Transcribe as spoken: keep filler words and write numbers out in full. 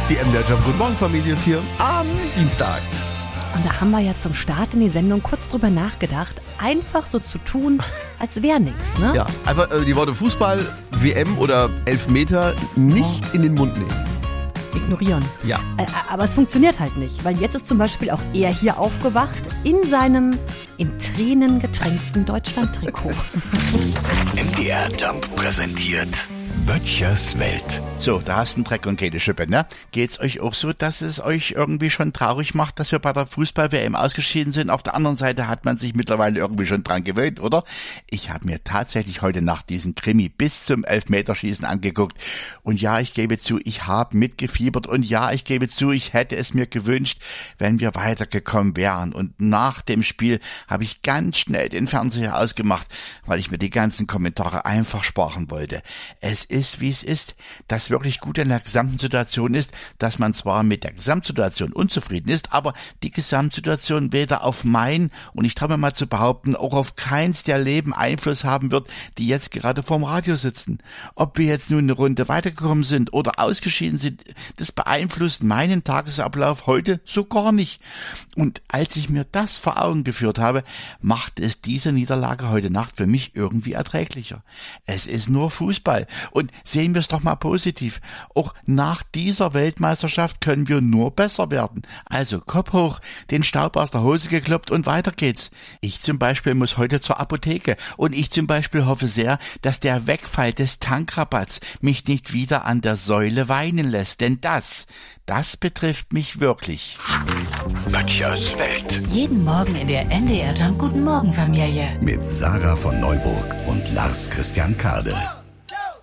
Die M D R Jump Guten Morgen Familie ist hier am Dienstag. Und da haben wir ja zum Start in die Sendung kurz drüber nachgedacht, einfach so zu tun, als wäre nichts, ne? Ja, einfach äh, die Worte Fußball, W M oder Elfmeter nicht in den Mund nehmen. Ignorieren. Ja. Äh, aber es funktioniert halt nicht, weil jetzt ist zum Beispiel auch er hier aufgewacht in seinem in Tränen getränkten Deutschland-Trikot. M D R Jump präsentiert Böttchers Welt. So, da hast du einen Dreck und keine Schippe, ne? Geht's euch auch so, dass es euch irgendwie schon traurig macht, dass wir bei der Fußball-W M ausgeschieden sind? Auf der anderen Seite hat man sich mittlerweile irgendwie schon dran gewöhnt, oder? Ich habe mir tatsächlich heute Nacht diesen Krimi bis zum Elfmeterschießen angeguckt. Und ja, ich gebe zu, ich habe mitgefiebert. Und ja, ich gebe zu, ich hätte es mir gewünscht, wenn wir weitergekommen wären. Und nach dem Spiel habe ich ganz schnell den Fernseher ausgemacht, weil ich mir die ganzen Kommentare einfach sparen wollte. Es ist, wie es ist. Das wirklich gut in der gesamten Situation ist, dass man zwar mit der Gesamtsituation unzufrieden ist, aber die Gesamtsituation weder auf mein, und ich traue mir mal zu behaupten, auch auf keins der Leben Einfluss haben wird, die jetzt gerade vorm Radio sitzen. Ob wir jetzt nun eine Runde weitergekommen sind oder ausgeschieden sind, das beeinflusst meinen Tagesablauf heute so gar nicht. Und als ich mir das vor Augen geführt habe, macht es diese Niederlage heute Nacht für mich irgendwie erträglicher. Es ist nur Fußball. Und sehen wir es doch mal positiv. Auch nach dieser Weltmeisterschaft können wir nur besser werden. Also Kopf hoch, den Staub aus der Hose gekloppt und weiter geht's. Ich zum Beispiel muss heute zur Apotheke und ich zum Beispiel hoffe sehr, dass der Wegfall des Tankrabatts mich nicht wieder an der Säule weinen lässt. Denn das, das betrifft mich wirklich. Böttchers Welt. Jeden Morgen in der M D R Jump Guten Morgen Familie. Mit Sarah von Neuburg und Lars Christian Kade.